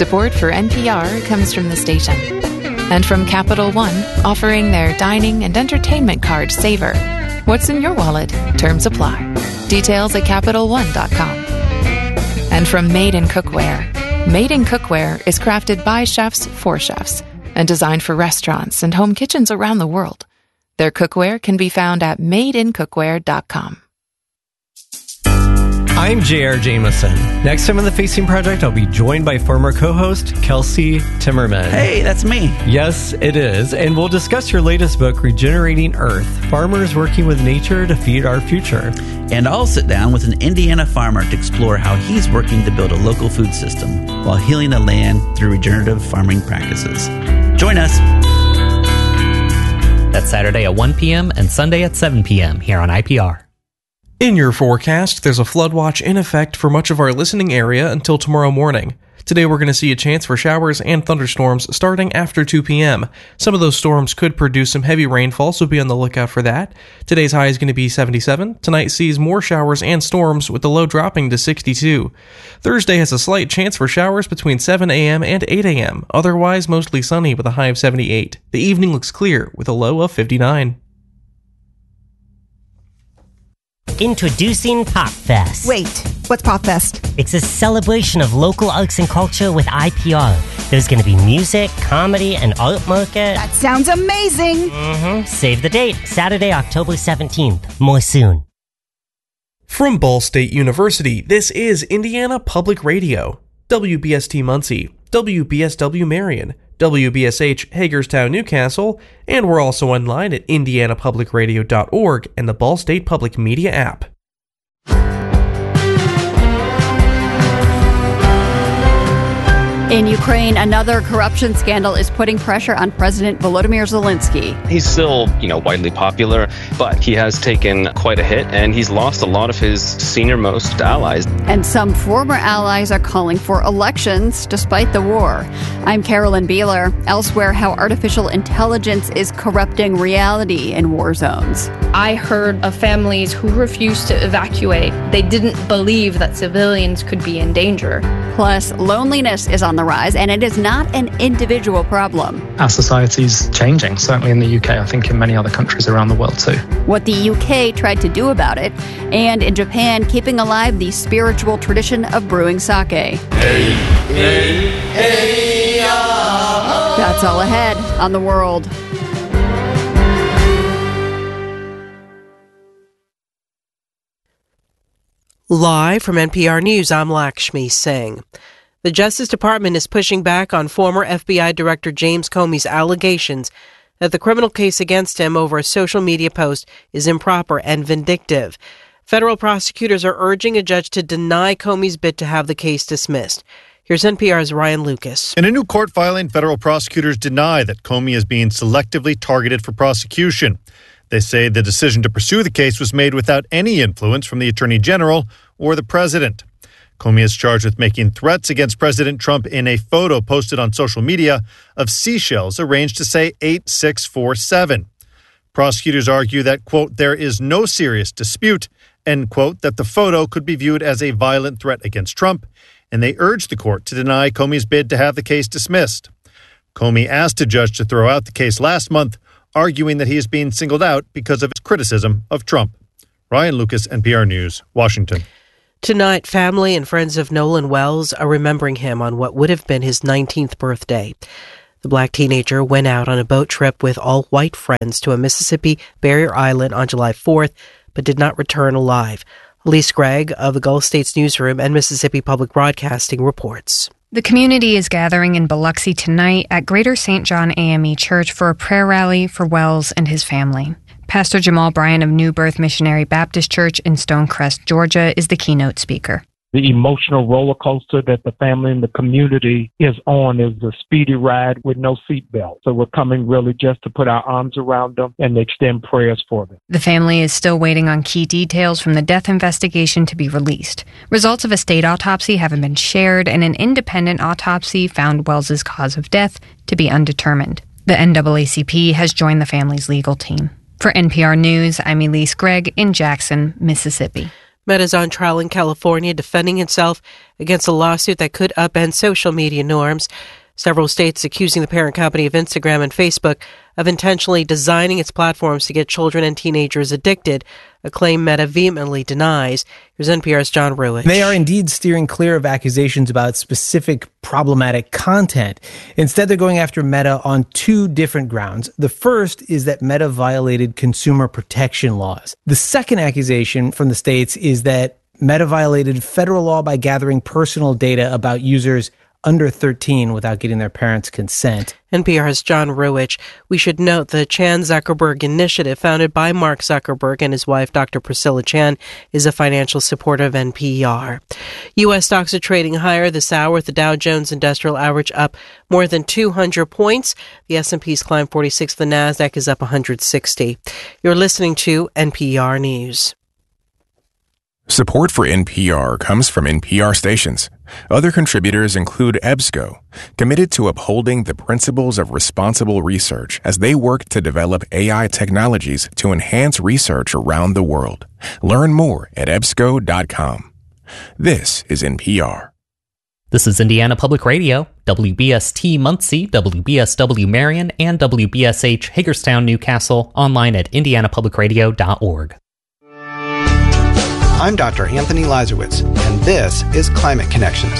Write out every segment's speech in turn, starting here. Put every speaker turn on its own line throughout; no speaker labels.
Support for NPR comes from the station. And from Capital One, offering their dining and entertainment card Savor. What's in your wallet? Terms apply. Details at CapitalOne.com. And from Made in Cookware. Made in Cookware is crafted by chefs for chefs and designed for restaurants and home kitchens around the world. Their cookware can be found at madeincookware.com.
I'm J.R. Jameson. Next time on The Facing Project, I'll be joined by former co-host Kelsey Timmerman.
Hey, that's me.
Yes, it is. And we'll discuss your latest book, Regenerating Earth, Farmers Working with Nature to Feed Our Future.
And I'll sit down with an Indiana farmer to explore how he's working to build a local food system while healing the land through regenerative farming practices. Join us.
That's Saturday at 1 p.m. and Sunday at 7 p.m. here on IPR.
In your forecast, there's a flood watch in effect for much of our listening area until tomorrow morning. Today we're going to see a chance for showers and thunderstorms starting after 2 p.m. Some of those storms could produce some heavy rainfall, so be on the lookout for that. Today's high is going to be 77. Tonight sees more showers and storms with the low dropping to 62. Thursday has a slight chance for showers between 7 a.m. and 8 a.m. Otherwise, mostly sunny with a high of 78. The evening looks clear with a low of 59.
Introducing PopFest.
Wait, what's PopFest?
It's a celebration of local arts and culture with IPR. There's going to be music, comedy, and art market.
That sounds amazing!
Save the date, Saturday, October 17th. More soon.
From Ball State University, this is Indiana Public Radio. WBST Muncie, WBSW Marion, WBSH Hagerstown, Newcastle, and we're also online at indianapublicradio.org and the Ball State Public Media app.
In Ukraine, another corruption scandal is putting pressure on President Volodymyr Zelensky.
He's still, widely popular, but he has taken quite a hit, and he's lost a lot of his senior-most allies.
And some former allies are calling for elections despite the war. I'm Carolyn Beeler. Elsewhere, how artificial intelligence is corrupting reality in war zones.
I heard of families who refused to evacuate. They didn't believe that civilians could be in danger.
Plus, loneliness is on the rise, and it is not an individual problem.
Our society's changing, certainly in the UK, I think in many other countries around the world too.
What the UK tried to do about it, and in Japan, keeping alive the spiritual tradition of brewing sake. Hey, hey, hey, That's all ahead on The World.
Live from NPR News, I'm Lakshmi Singh. The Justice Department is pushing back on former FBI Director James Comey's allegations that the criminal case against him over a social media post is improper and vindictive. Federal prosecutors are urging a judge to deny Comey's bid to have the case dismissed. Here's NPR's Ryan Lucas.
In a new court filing, federal prosecutors deny that Comey is being selectively targeted for prosecution. They say the decision to pursue the case was made without any influence from the Attorney General or the President. Comey is charged with making threats against President Trump in a photo posted on social media of seashells arranged to say 8647. Prosecutors argue that, quote, there is no serious dispute, end quote, that the photo could be viewed as a violent threat against Trump, and they urge the court to deny Comey's bid to have the case dismissed. Comey asked a judge to throw out the case last month, arguing that he is being singled out because of his criticism of Trump. Ryan Lucas, NPR News, Washington.
Tonight, family and friends of Nolan Wells are remembering him on what would have been his 19th birthday. The black teenager went out on a boat trip with all white friends to a Mississippi barrier island on July 4th, but did not return alive. Elise Gregg of the Gulf States Newsroom and Mississippi Public Broadcasting reports.
The community is gathering in Biloxi tonight at Greater St. John AME Church for a prayer rally for Wells and his family. Pastor Jamal Bryan of New Birth Missionary Baptist Church in Stonecrest, Georgia, is the keynote speaker.
The emotional roller coaster that the family and the community is on is a speedy ride with no seatbelt. So we're coming really just to put our arms around them and extend prayers for them.
The family is still waiting on key details from the death investigation to be released. Results of a state autopsy haven't been shared, and an independent autopsy found Wells's cause of death to be undetermined. The NAACP has joined the family's legal team. For NPR News, I'm Elise Gregg in Jackson, Mississippi.
Meta's on trial in California defending itself against a lawsuit that could upend social media norms. Several states accusing the parent company of Instagram and Facebook of intentionally designing its platforms to get children and teenagers addicted, a claim Meta vehemently denies. Here's NPR's John Ruich.
They are indeed steering clear of accusations about specific problematic content. Instead, they're going after Meta on two different grounds. The first is that Meta violated consumer protection laws. The second accusation from the states is that Meta violated federal law by gathering personal data about users under 13 without getting their parents' consent.
NPR's John Ruich. We should note the Chan Zuckerberg Initiative, founded by Mark Zuckerberg and his wife, Dr. Priscilla Chan, is a financial supporter of NPR. U.S. stocks are trading higher this hour, with the Dow Jones Industrial Average up more than 200 points. The S&P's climbed 46. The Nasdaq is up 160. You're listening to NPR News.
Support for NPR comes from NPR stations. Other contributors include EBSCO, committed to upholding the principles of responsible research as they work to develop AI technologies to enhance research around the world. Learn more at EBSCO.com. This is NPR.
This is Indiana Public Radio, WBST Muncie, WBSW Marion, and WBSH Hagerstown, Newcastle, online at indianapublicradio.org.
I'm Dr. Anthony Lazarowitz, and this is Climate Connections.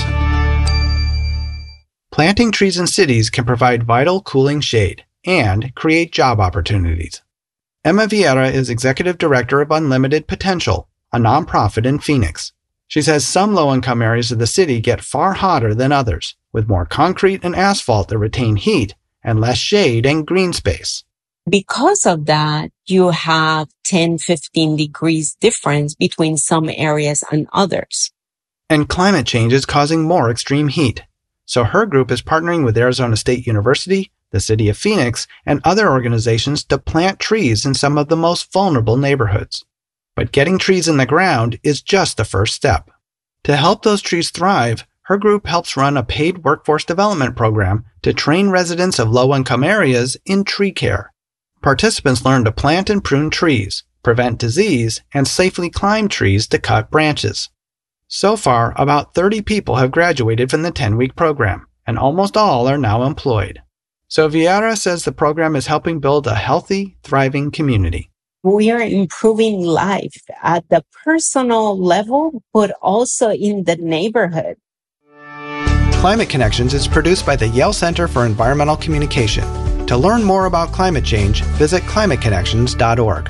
Planting trees in cities can provide vital cooling shade and create job opportunities. Emma Vieira is Executive Director of Unlimited Potential, a nonprofit in Phoenix. She says some low-income areas of the city get far hotter than others, with more concrete and asphalt that retain heat and less shade and green space.
Because of that, you have 10, 15 degrees difference between some areas and others.
And climate change is causing more extreme heat. So her group is partnering with Arizona State University, the city of Phoenix, and other organizations to plant trees in some of the most vulnerable neighborhoods. But getting trees in the ground is just the first step. To help those trees thrive, her group helps run a paid workforce development program to train residents of low-income areas in tree care. Participants learn to plant and prune trees, prevent disease, and safely climb trees to cut branches. So far, about 30 people have graduated from the 10-week program, and almost all are now employed. So Vieira says the program is helping build a healthy, thriving community.
We are improving life at the personal level, but also in the neighborhood.
Climate Connections is produced by the Yale Center for Environmental Communication. To learn more about climate change, visit climateconnections.org.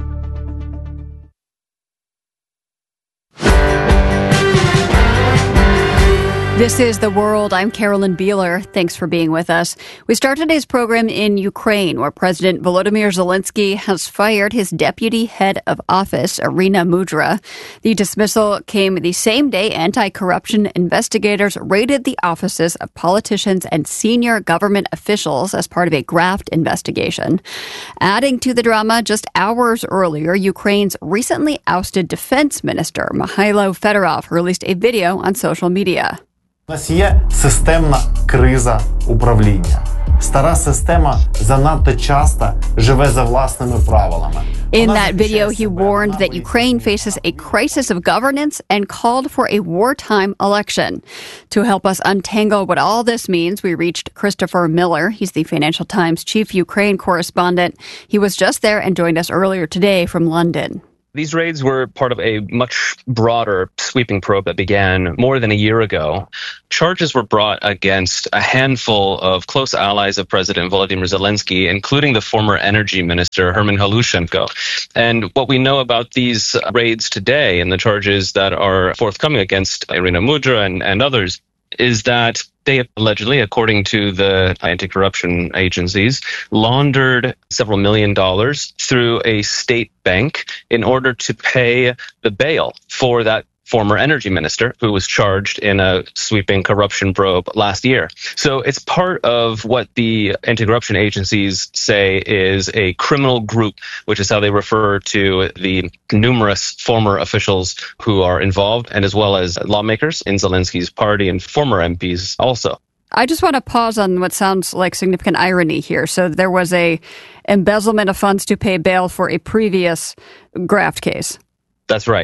This is The World. I'm Carolyn Beeler. Thanks for being with us. We start today's program in Ukraine, where President Volodymyr Zelensky has fired his deputy head of office, Irina Mudra. The dismissal came the same day anti-corruption investigators raided the offices of politicians and senior government officials as part of a graft investigation. Adding to the drama, just hours earlier, Ukraine's recently ousted defense minister, Mikhailo Fedorov, released a video on social media.
У нас є системна криза управління. Стара система занадто часто живе за власними правилами.
In that video, he warned that Ukraine faces a crisis of governance and called for a wartime election. To help us untangle what all this means, we reached Christopher Miller. He's the Financial Times chief Ukraine correspondent. He was just there and joined us earlier today from London.
These raids were part of a much broader sweeping probe that began more than a year ago. Charges were brought against a handful of close allies of President Volodymyr Zelensky, including the former energy minister, Herman Halushenko. And what we know about these raids today and the charges that are forthcoming against Irina Mudra and others is that they allegedly, according to the anti-corruption agencies, laundered several $1 million through a state bank in order to pay the bail for that former energy minister who was charged in a sweeping corruption probe last year. So it's part of what the anti-corruption agencies say is a criminal group, which is how they refer to the numerous former officials who are involved, and as well as lawmakers in Zelensky's party and former MPs also.
I just want to pause on what sounds like significant irony here. So there was a embezzlement of funds to pay bail for a previous graft case.
That's right.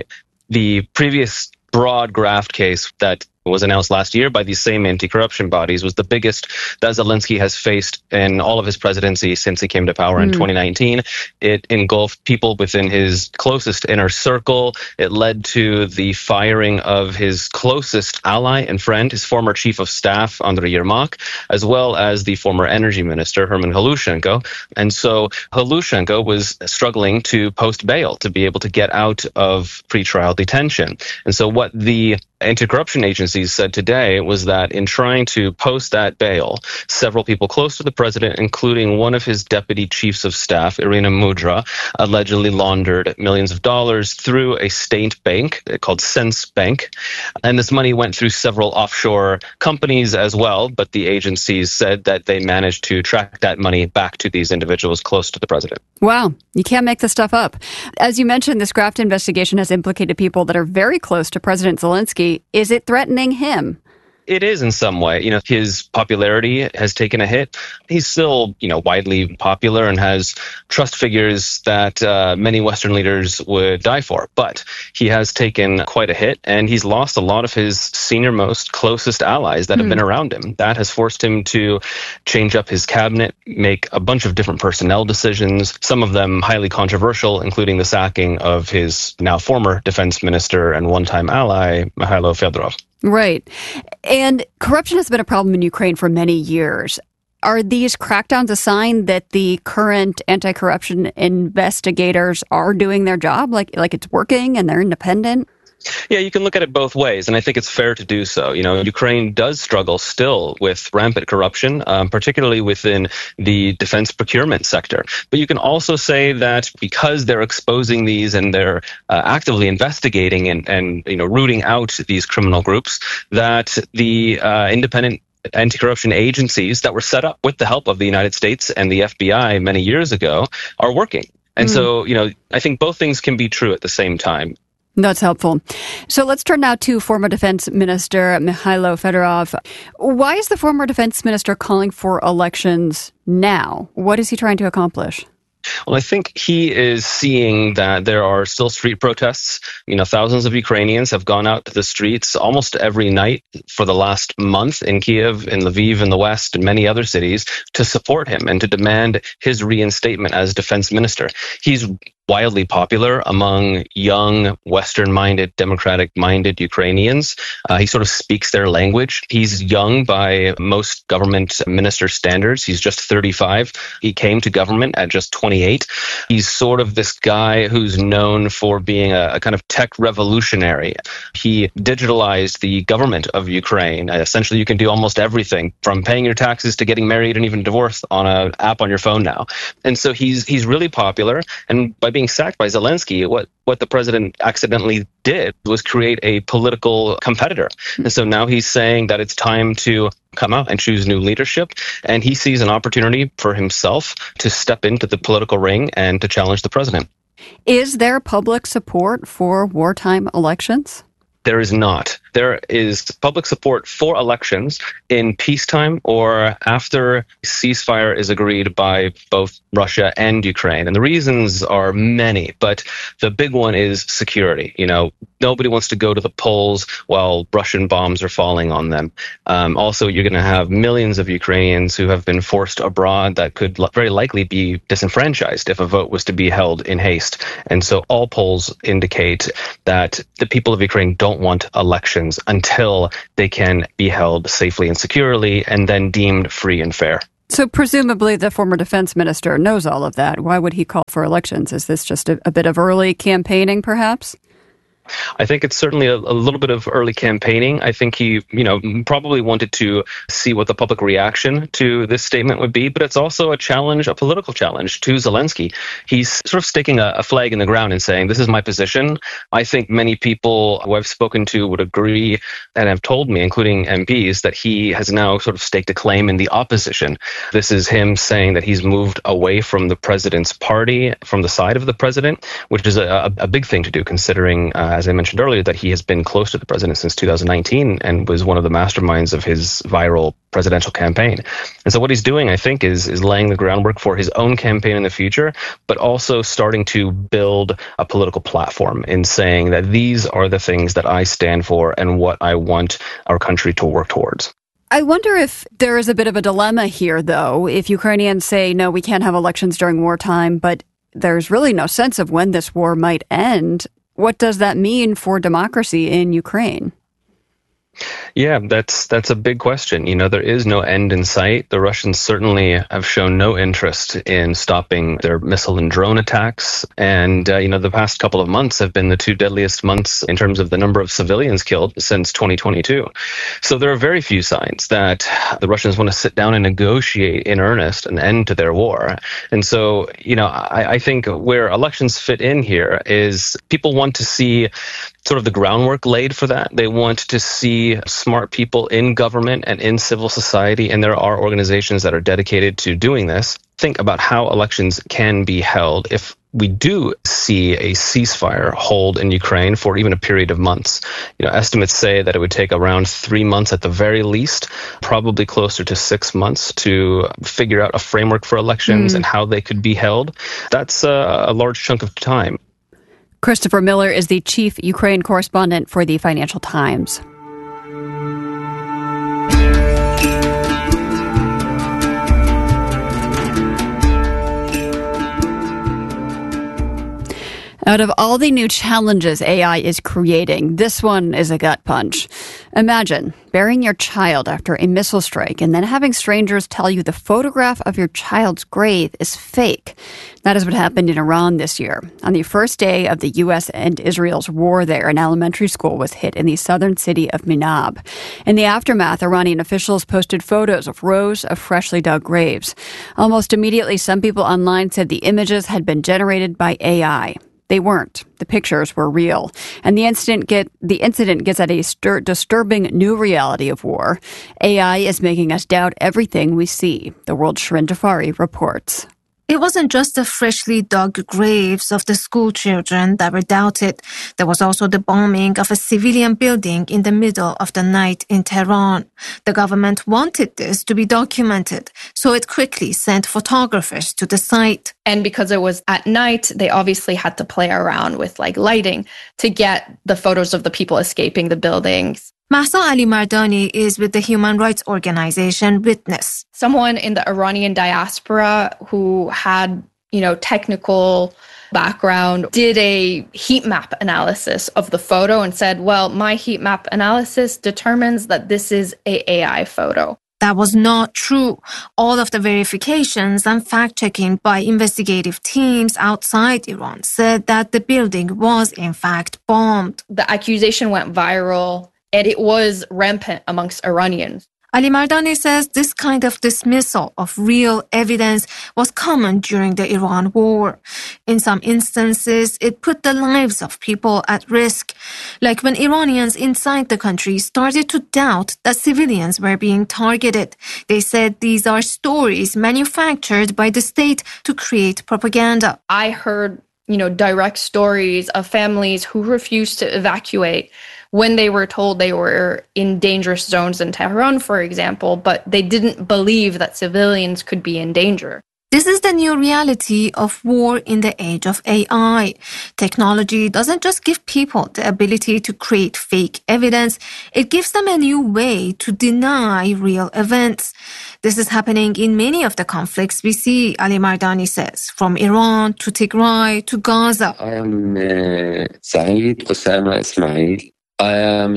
the previous broad graft case that was announced last year by these same anti-corruption bodies was the biggest that Zelensky has faced in all of his presidency since he came to power in 2019. It engulfed people within his closest inner circle. It led to the firing of his closest ally and friend, his former chief of staff, Andriy Yermak, as well as the former energy minister, Herman Halushenko. And so Halushenko was struggling to post bail to be able to get out of pretrial detention. And so what the anti-corruption agencies said today was that in trying to post that bail, several people close to the president, including one of his deputy chiefs of staff, Irina Mudra, allegedly laundered millions of dollars through a state bank called Sense Bank. And this money went through several offshore companies as well, but the agencies said that they managed to track that money back to these individuals close to the president.
Wow, you can't make this stuff up. As you mentioned, this graft investigation has implicated people that are very close to President Zelensky. Is it threatening him?
It is in some way. His popularity has taken a hit. He's still, widely popular and has trust figures that many Western leaders would die for. But he has taken quite a hit, and he's lost a lot of his senior-most, closest allies that have been around him. That has forced him to change up his cabinet, make a bunch of different personnel decisions, some of them highly controversial, including the sacking of his now former defense minister and one-time ally, Mikhailo Fedorov.
Right. And corruption has been a problem in Ukraine for many years. Are these crackdowns a sign that the current anti-corruption investigators are doing their job, like it's working and they're independent?
Yeah, you can look at it both ways, and I think it's fair to do so. Ukraine does struggle still with rampant corruption, particularly within the defense procurement sector. But you can also say that because they're exposing these and they're actively investigating and rooting out these criminal groups, that the independent anti-corruption agencies that were set up with the help of the United States and the FBI many years ago are working. And so, I think both things can be true at the same time.
That's helpful. So let's turn now to former Defense Minister Mikhailo Fedorov. Why is the former defense minister calling for elections now? What is he trying to accomplish?
Well, I think he is seeing that there are still street protests. Thousands of Ukrainians have gone out to the streets almost every night for the last month in Kiev, in Lviv, in the West, and many other cities to support him and to demand his reinstatement as defense minister. He's wildly popular among young, Western-minded, democratic-minded Ukrainians. He sort of speaks their language. He's young by most government minister standards. He's just 35. He came to government at just 28. He's sort of this guy who's known for being a kind of tech revolutionary. He digitalized the government of Ukraine. Essentially, you can do almost everything from paying your taxes to getting married and even divorced on an app on your phone now. And so he's really popular. And by being sacked by Zelensky, what the president accidentally did was create a political competitor. And so now he's saying that it's time to come out and choose new leadership. And he sees an opportunity for himself to step into the political ring and to challenge the president.
Is there public support for wartime elections?
There is not. There is public support for elections in peacetime or after ceasefire is agreed by both Russia and Ukraine. And the reasons are many, but the big one is security. Nobody wants to go to the polls while Russian bombs are falling on them. Also, you're going to have millions of Ukrainians who have been forced abroad that could very likely be disenfranchised if a vote was to be held in haste. And so all polls indicate that the people of Ukraine don't want elections until they can be held safely and securely and then deemed free and fair.
So presumably the former defense minister knows all of that. Why would he call for elections? Is this just a bit of early campaigning, perhaps?
I think it's certainly a little bit of early campaigning. I think he, probably wanted to see what the public reaction to this statement would be, but it's also a challenge, a political challenge to Zelensky. He's sort of staking a flag in the ground and saying, this is my position. I think many people who I've spoken to would agree and have told me, including MPs, that he has now sort of staked a claim in the opposition. This is him saying that he's moved away from the president's party, from the side of the president, which is a big thing to do considering, as I mentioned earlier, that he has been close to the president since 2019 and was one of the masterminds of his viral presidential campaign. And so what he's doing, I think, is laying the groundwork for his own campaign in the future, but also starting to build a political platform in saying that these are the things that I stand for and what I want our country to work towards.
I wonder if there is a bit of a dilemma here, though, if Ukrainians say, no, we can't have elections during wartime, but there's really no sense of when this war might end. What does that mean for democracy in Ukraine?
Yeah, that's a big question. There is no end in sight. The Russians certainly have shown no interest in stopping their missile and drone attacks. And, the past couple of months have been the two deadliest months in terms of the number of civilians killed since 2022. So there are very few signs that the Russians want to sit down and negotiate in earnest an end to their war. And so, I think where elections fit in here is people want to see sort of the groundwork laid for that. They want to see smart people in government and in civil society, and there are organizations that are dedicated to doing this. Think about how elections can be held if we do see a ceasefire hold in Ukraine for even a period of months. Estimates say that it would take around 3 months at the very least, probably closer to 6 months to figure out a framework for elections and how they could be held. That's a large chunk of time.
Christopher Miller is the chief Ukraine correspondent for the Financial Times. Out of all the new challenges AI is creating, this one is a gut punch. Imagine burying your child after a missile strike and then having strangers tell you the photograph of your child's grave is fake. That is what happened in Iran this year. On the first day of the U.S. and Israel's war there, an elementary school was hit in the southern city of Minab. In the aftermath, Iranian officials posted photos of rows of freshly dug graves. Almost immediately, some people online said the images had been generated by AI. They weren't. The pictures were real. And the incident gets at a disturbing new reality of war. AI is making us doubt everything we see, the world's Shirin Jafari reports.
It wasn't just the freshly dug graves of the school children that were doubted. There was also the bombing of a civilian building in the middle of the night in Tehran. The government wanted this to be documented, so it quickly sent photographers to the site.
And because it was at night, they obviously had to play around with lighting to get the photos of the people escaping the buildings.
Mahsa Ali Mardani is with the human rights organization Witness.
Someone in the Iranian diaspora who had, technical background did a heat map analysis of the photo and said, well, my heat map analysis determines that this is an AI photo.
That was not true. All of the verifications and fact-checking by investigative teams outside Iran said that the building was in fact bombed.
The accusation went viral. And it was rampant amongst Iranians.
Ali Mardani says this kind of dismissal of real evidence was common during the Iran war. In some instances, it put the lives of people at risk, like when Iranians inside the country started to doubt that civilians were being targeted. They said these are stories manufactured by the state to create propaganda.
I heard, direct stories of families who refused to evacuate when they were told they were in dangerous zones in Tehran, for example, but they didn't believe that civilians could be in danger.
This is the new reality of war in the age of AI. Technology doesn't just give people the ability to create fake evidence, it gives them a new way to deny real events. This is happening in many of the conflicts we see, Ali Mardani says, from Iran to Tigray to Gaza.
I am Saeed Osama Ismail. I am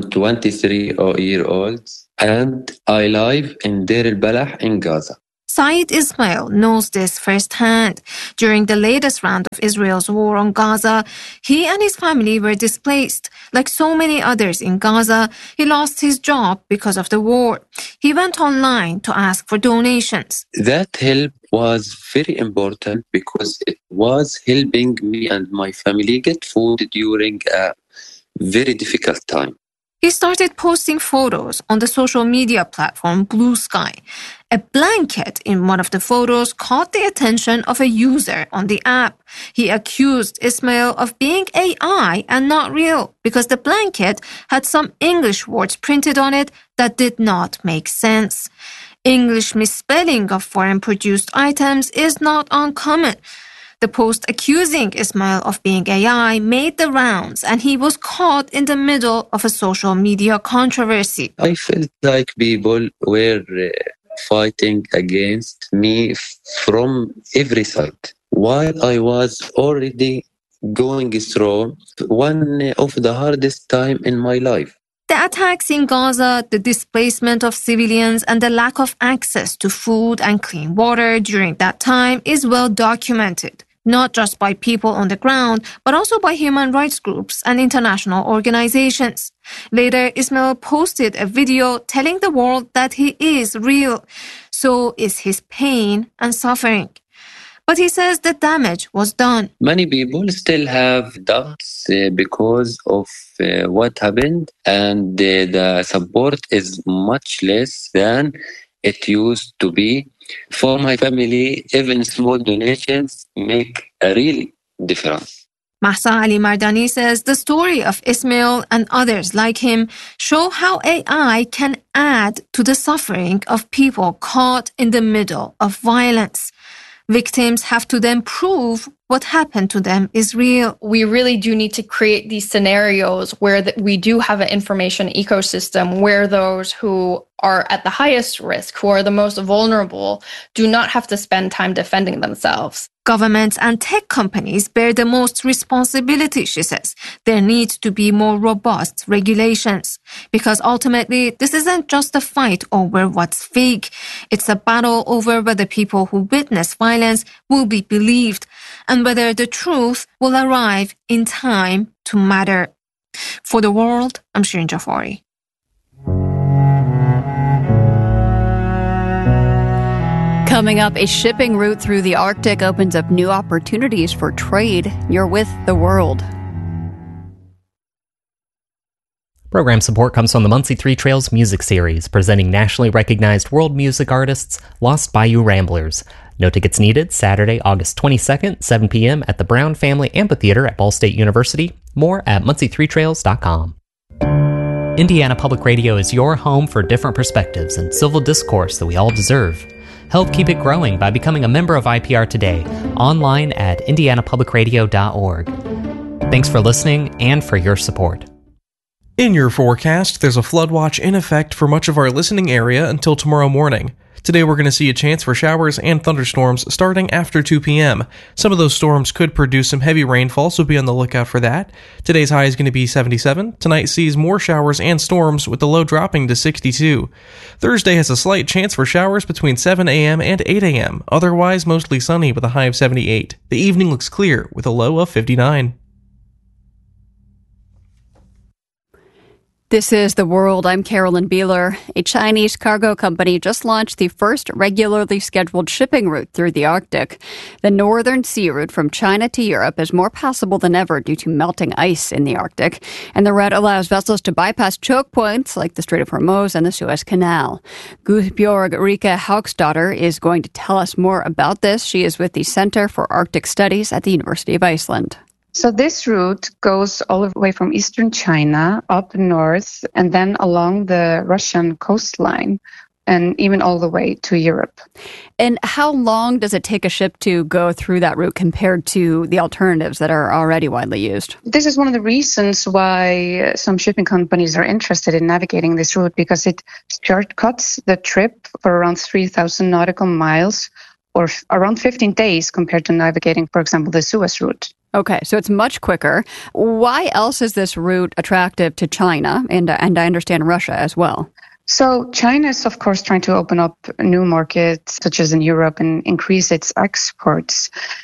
23-year-old and I live in Deir al-Balah in Gaza.
Saeed Ismail knows this firsthand. During the latest round of Israel's war on Gaza, he and his family were displaced. Like so many others in Gaza, he lost his job because of the war. He went online to ask for donations.
That help was very important because it was helping me and my family get food during a very difficult time.
He started posting photos on the social media platform Blue Sky. A blanket in one of the photos caught the attention of a user on the app. He accused Ismail of being AI and not real because the blanket had some English words printed on it that did not make sense. English misspelling of foreign-produced items is not uncommon. The post accusing Ismail of being AI made the rounds, and he was caught in the middle of a social media controversy.
I felt like people were fighting against me from every side, while I was already going through one of the hardest time in my life.
The attacks in Gaza, the displacement of civilians, and the lack of access to food and clean water during that time is well documented, not just by people on the ground, but also by human rights groups and international organizations. Later, Ismail posted a video telling the world that he is real. So is his pain and suffering. But he says the damage was done.
Many people still have doubts because of what happened, and the support is much less than it used to be. For my family, even small donations make a real difference.
Mahsa Ali Mardani says the story of Ismail and others like him show how AI can add to the suffering of people caught in the middle of violence. Victims have to then prove what happened to them is real.
We really do need to create these scenarios where we do have an information ecosystem where those who are at the highest risk, who are the most vulnerable, do not have to spend time defending themselves.
Governments and tech companies bear the most responsibility, she says. There needs to be more robust regulations. Because ultimately, this isn't just a fight over what's fake. It's a battle over whether people who witness violence will be believed and whether the truth will arrive in time to matter. For The World, I'm Shirin Jafari.
Coming up, a shipping route through the Arctic opens up new opportunities for trade. You're with The World.
Program support comes from the Muncie Three Trails Music Series, presenting nationally recognized world music artists Lost Bayou Ramblers. No tickets needed. Saturday, August 22nd, 7 p.m. at the Brown Family Amphitheater at Ball State University. More at munciethreetrails.com. Indiana Public Radio is your home for different perspectives and civil discourse that we all deserve. Help keep it growing by becoming a member of IPR today, online at indianapublicradio.org. Thanks for listening and for your support.
In your forecast, there's a flood watch in effect for much of our listening area until tomorrow morning. Today we're going to see a chance for showers and thunderstorms starting after 2 p.m. Some of those storms could produce some heavy rainfall, so be on the lookout for that. Today's high is going to be 77. Tonight sees more showers and storms, with the low dropping to 62. Thursday has a slight chance for showers between 7 a.m. and 8 a.m. Otherwise, mostly sunny with a high of 78. The evening looks clear with a low of 59.
This is The World. I'm Carolyn Beeler. A Chinese cargo company just launched the first regularly scheduled shipping route through the Arctic. The northern sea route from China to Europe is more passable than ever due to melting ice in the Arctic, and the route allows vessels to bypass choke points like the Strait of Hormuz and the Suez Canal. Guðbjörg Rika Hauksdóttir is going to tell us more about this. She is with the Center for Arctic Studies at the University of Iceland.
So this route goes all the way from eastern China up north and then along the Russian coastline and even all the way to Europe.
And how long does it take a ship to go through that route compared to the alternatives that are already widely used?
This is one of the reasons why some shipping companies are interested in navigating this route, because it shortcuts the trip for around 3,000 nautical miles or around 15 days compared to navigating, for example, the Suez route.
Okay, so it's much quicker. Why else is this route attractive to China and I understand Russia as well?
So China is, of course, trying to open up new markets, such as in Europe, and increase its exports.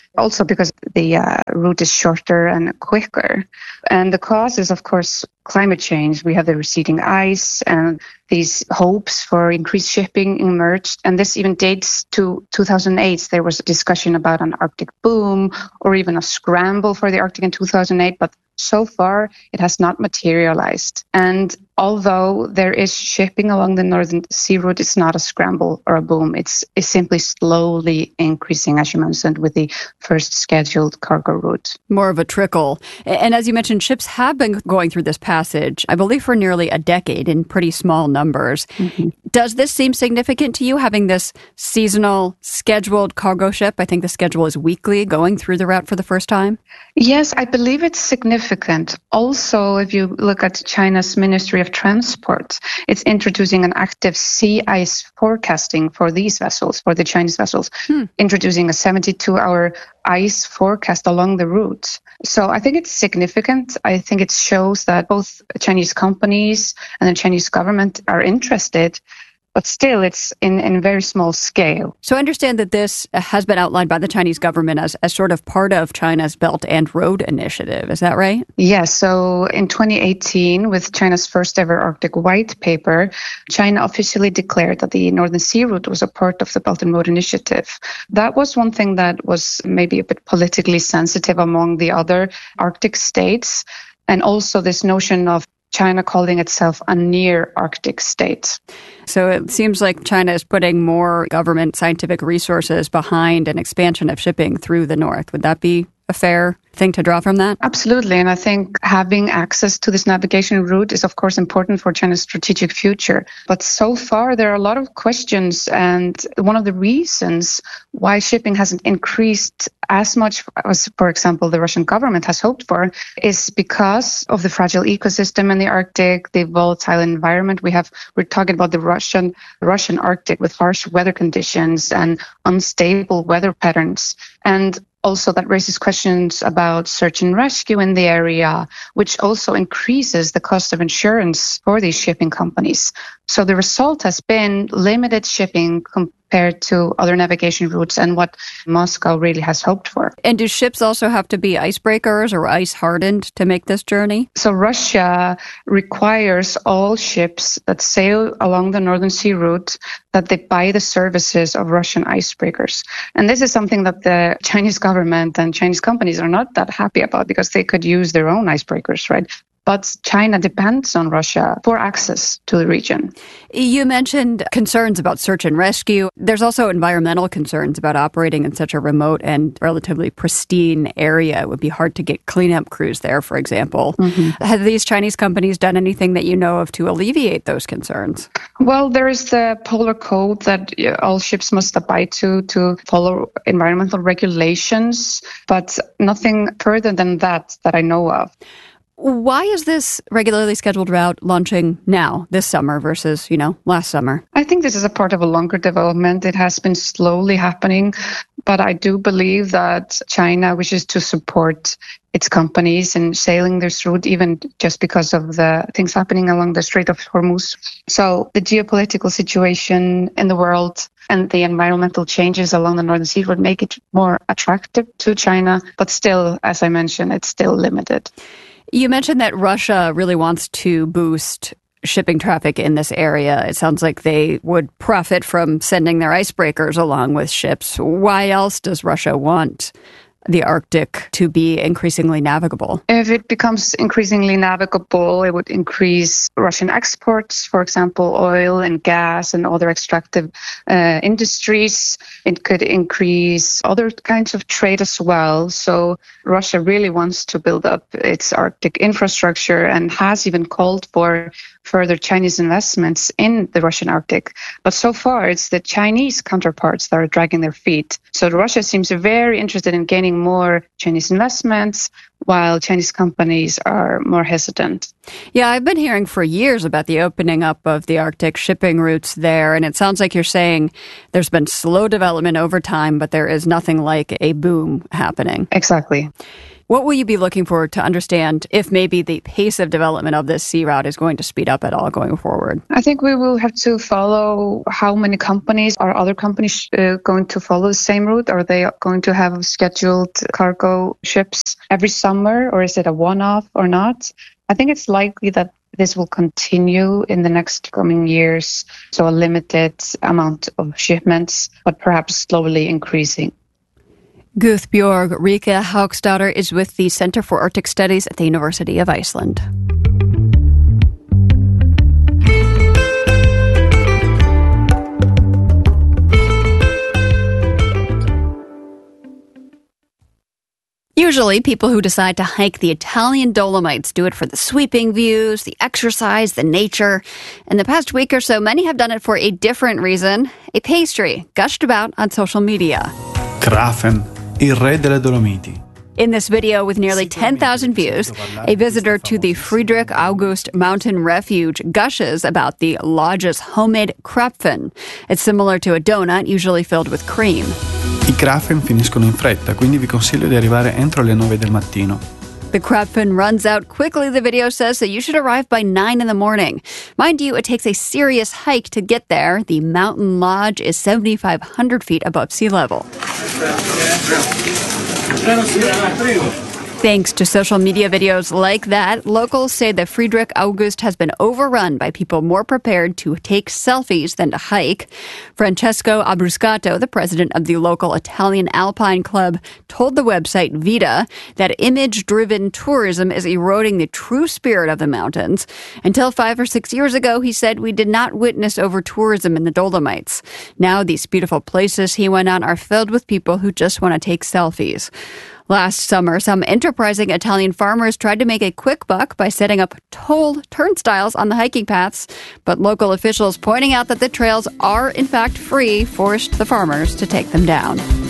also because the route is shorter and quicker. And the cause is, of course, climate change. We have the receding ice, and these hopes for increased shipping emerged. And this even dates to 2008. There was a discussion about an Arctic boom or even a scramble for the Arctic in 2008, but so far it has not materialized. And although there is shipping along the Northern Sea route, it's not a scramble or a boom. It's simply slowly increasing, as you mentioned, with the first scheduled cargo route.
More of a trickle. And as you mentioned, ships have been going through this passage, I believe, for nearly a decade in pretty small numbers. Mm-hmm. Does this seem significant to you, having this seasonal scheduled cargo ship? I think the schedule is weekly, going through the route for the first time.
Yes, I believe it's significant. Also, if you look at China's Ministry of Transport, it's introducing an active sea ice forecasting for these vessels, for the Chinese vessels, introducing a 72-hour ice forecast along the route. So I think it's significant. I think it shows that both Chinese companies and the Chinese government are interested, but still it's in very small scale.
So I understand that this has been outlined by the Chinese government as sort of part of China's Belt and Road Initiative. Is that right?
Yes. So in 2018, with China's first ever Arctic White Paper, China officially declared that the Northern Sea route was a part of the Belt and Road Initiative. That was one thing that was maybe a bit politically sensitive among the other Arctic states, and also this notion of China calling itself a near Arctic state.
So it seems like China is putting more government scientific resources behind an expansion of shipping through the north. Would that be a fair thing to draw from that?
Absolutely. And I think having access to this navigation route is, of course, important for China's strategic future. But so far, there are a lot of questions. And one of the reasons why shipping hasn't increased as much as, for example, the Russian government has hoped for is because of the fragile ecosystem in the Arctic, the volatile environment. We're talking about the Russian Arctic with harsh weather conditions and unstable weather patterns. And also, that raises questions about search and rescue in the area, which also increases the cost of insurance for these shipping companies. So the result has been limited shipping compared to other navigation routes and what Moscow really has hoped for.
And do ships also have to be icebreakers or ice hardened to make this journey?
So Russia requires all ships that sail along the Northern Sea route that they buy the services of Russian icebreakers. And this is something that the Chinese government and Chinese companies are not that happy about because they could use their own icebreakers, right? But China depends on Russia for access to the region.
You mentioned concerns about search and rescue. There's also environmental concerns about operating in such a remote and relatively pristine area. It would be hard to get cleanup crews there, for example. Mm-hmm. Have these Chinese companies done anything that you know of to alleviate those concerns?
Well, there is the Polar Code that all ships must abide to follow environmental regulations, but nothing further than that I know of.
Why is this regularly scheduled route launching now, this summer, versus, last summer?
I think this is a part of a longer development. It has been slowly happening, but I do believe that China wishes to support its companies in sailing this route, even just because of the things happening along the Strait of Hormuz. So the geopolitical situation in the world and the environmental changes along the Northern Sea would make it more attractive to China, but still, as I mentioned, it's still limited.
You mentioned that Russia really wants to boost shipping traffic in this area. It sounds like they would profit from sending their icebreakers along with ships. Why else does Russia want the Arctic to be increasingly navigable?
If it becomes increasingly navigable, it would increase Russian exports, for example, oil and gas and other extractive industries. It could increase other kinds of trade as well. So Russia really wants to build up its Arctic infrastructure and has even called for further Chinese investments in the Russian Arctic. But so far, it's the Chinese counterparts that are dragging their feet. So Russia seems very interested in gaining more Chinese investments, while Chinese companies are more hesitant.
Yeah, I've been hearing for years about the opening up of the Arctic shipping routes there, and it sounds like you're saying there's been slow development over time, but there is nothing like a boom happening.
Exactly.
What will you be looking for to understand if maybe the pace of development of this sea route is going to speed up at all going forward?
I think we will have to follow how many companies, are other companies going to follow the same route? Are they going to have scheduled cargo ships every summer, or is it a one-off or not? I think it's likely that this will continue in the next coming years, so a limited amount of shipments, but perhaps slowly increasing.
Guðbjörg Rika Hauksdóttir is with the Center for Arctic Studies at the University of Iceland. Usually, people who decide to hike the Italian Dolomites do it for the sweeping views, the exercise, the nature. In the past week or so, many have done it for a different reason. A pastry gushed about on social media.
Grafen, il re delle Dolomiti.
In this video with nearly 10,000 views, a visitor to the Friedrich August Mountain Refuge gushes about the lodge's homemade krapfen. It's similar to a donut, usually filled with cream.
I krapfen finiscono in fretta, quindi vi consiglio di arrivare entro le 9 del mattino.
The krapfen runs out quickly, the video says, so you should arrive by 9 in the morning. Mind you, it takes a serious hike to get there. The mountain lodge is 7,500 feet above sea level. Thanks to social media videos like that, locals say that Friedrich August has been overrun by people more prepared to take selfies than to hike. Francesco Abruscato, the president of the local Italian Alpine Club, told the website Vita that image-driven tourism is eroding the true spirit of the mountains. Until 5 or 6 years ago, he said, we did not witness over-tourism in the Dolomites. Now these beautiful places, he went on, are filled with people who just want to take selfies. Last summer, some enterprising Italian farmers tried to make a quick buck by setting up toll turnstiles on the hiking paths, but local officials pointing out that the trails are in fact free forced the farmers to take them down.